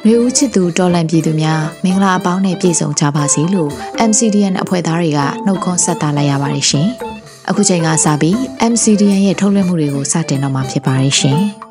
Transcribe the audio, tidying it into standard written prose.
နှွေဦးချစ်သူတော်လန်ပြည်သူများမင်္ဂလာအပေါင်းနဲ့ပြည့်စုံကြပါစေလို့ MCDN အဖွဲ့သားတွေကနှုတ်ခွန်းဆက်သလိုက်ရပါတယ်ရှင်။အခုချိန်ကစပြီး MCDN ရဲ့ထုတ်လွှင့်မှုတွေကိုစတင်တော့မှာဖြစ်ပါတယ်ရှင်။